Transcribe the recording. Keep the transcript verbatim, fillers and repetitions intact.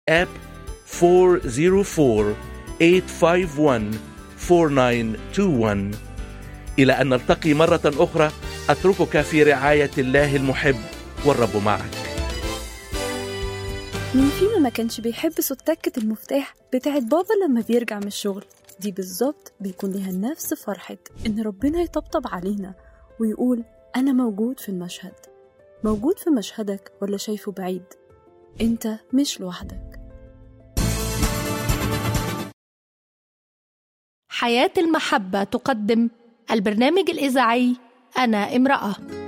app four zero four eight five one four nine two one. إلى أن نلتقي مرة أخرى، أتركك في رعاية الله المحب، والرب معك. مين فينا ما كانش بيحب صوت تكة المفتاح بتاعت بابا لما بيرجع من الشغل؟ دي بالظبط بيكون لها نفس فرحة إن ربنا يطبطب علينا ويقول أنا موجود في المشهد. موجود في مشهدك ولا شايفه بعيد؟ أنت مش لوحدك. حياة المحبة تقدم البرنامج الإذاعي أنا امرأة.